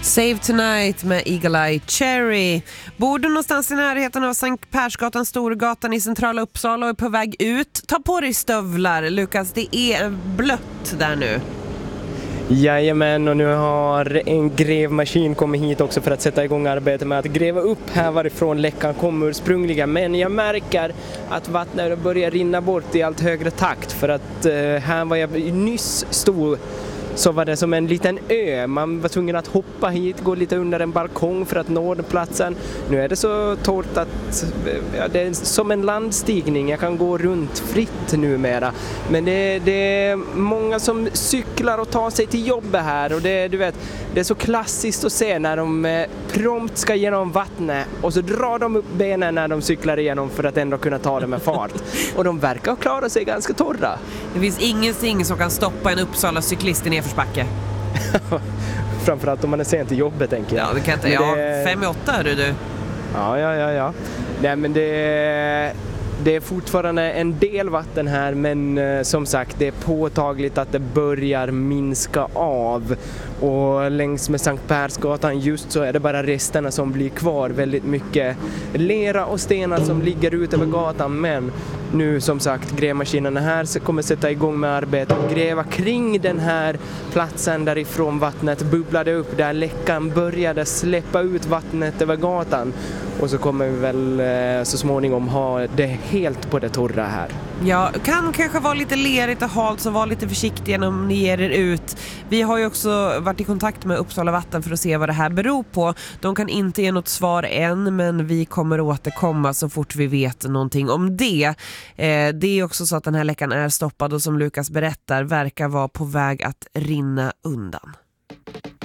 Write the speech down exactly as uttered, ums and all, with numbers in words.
Save Tonight med Eagle Eye Cherry. Bor du någonstans i närheten av Sankt Persgatan, Storgatan i centrala Uppsala och är på väg ut? Ta på dig stövlar, Lukas. Det är blött där nu. Jajamän, och nu har en grävmaskin kommit hit också för att sätta igång arbetet med att gräva upp här varifrån läckan kommer ursprungliga. Men jag märker att vattnet börjar rinna bort i allt högre takt, för att eh, här var jag nyss stod så var det som en liten ö. Man var tvungen att hoppa hit, gå lite under en balkong för att nå platsen. Nu är det så torrt att ja, det är som en landstigning. Jag kan gå runt fritt numera. Men det, det är många som cyklar och tar sig till jobbet här. Och det, du vet, det är så klassiskt att se när de eh, prompt ska genom vattnet och så drar de upp benen när de cyklar igenom för att ändå kunna ta det med fart. Och de verkar klara sig ganska torra. Det finns ingenting som kan stoppa en Uppsala cyklist i nedförsbacke. Framförallt om man är sent till jobbet, tänker jag. Ja, det kan inte. Ja, det... fem i åtta hörru du. Ja, ja, ja, ja. Nej, men det, det är fortfarande en del vatten här, men eh, som sagt, det är påtagligt att det börjar minska av. Och längs med Sankt Persgatan just så är det bara resterna som blir kvar. Väldigt mycket lera och stenar som ligger ut över gatan, men nu som sagt, grävmaskinerna här kommer sätta igång med arbete och gräva kring den här platsen därifrån vattnet bubblade upp, där läckan började släppa ut vattnet över gatan. Och så kommer vi väl eh, så småningom ha det helt på det torra här. Ja, kan kanske vara lite lerigt och halt, så var lite försiktiga om ni ger er ut. Vi har ju också varit i kontakt med Uppsala Vatten för att se vad det här beror på. De kan inte ge något svar än, men vi kommer återkomma så fort vi vet någonting om det. Eh, det är också så att den här läckan är stoppad och som Lukas berättar verkar vara på väg att rinna undan.